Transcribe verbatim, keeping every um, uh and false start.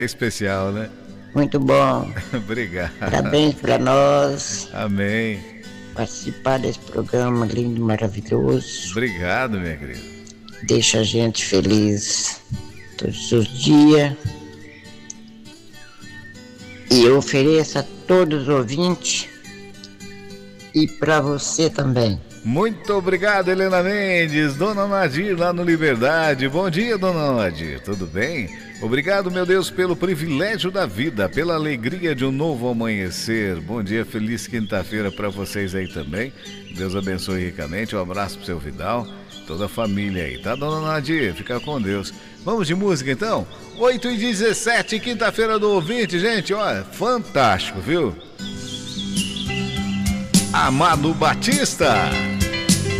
Especial, né? Muito bom. Obrigado. Parabéns para nós. Amém. Participar desse programa lindo, maravilhoso. Obrigado, minha querida. Deixa a gente feliz todos os dias. E eu ofereço a todos os ouvintes e para você também. Muito obrigado, Helena Mendes, Dona Nadir lá no Liberdade. Bom dia, Dona Nadir, tudo bem? Obrigado, meu Deus, pelo privilégio da vida, pela alegria de um novo amanhecer. Bom dia, feliz quinta-feira para vocês aí também. Deus abençoe ricamente. Um abraço pro seu Vidal, toda a família aí, tá, Dona Nadir? Fica com Deus. Vamos de música então? oito e dezessete, quinta-feira do ouvinte, gente, olha, fantástico, viu? Amado Batista.